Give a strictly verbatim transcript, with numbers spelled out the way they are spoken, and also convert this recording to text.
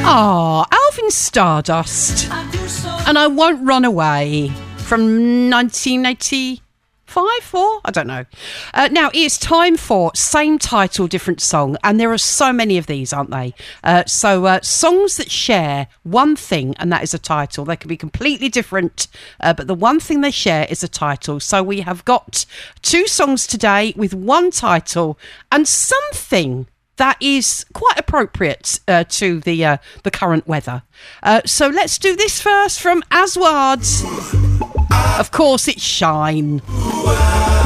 Ah, Alvin Stardust. And I Won't Run Away from nineteen eighty-five, four? I don't know. Uh, now, it's time for same title, different song. And there are so many of these, aren't they? Uh, so uh, songs that share one thing, and that is a title. They can be completely different, uh, but the one thing they share is a title. So we have got two songs today with one title and something that is quite appropriate uh, to the uh, the current weather. Uh, so let's do this first from Aswad. Of course, it's Shine.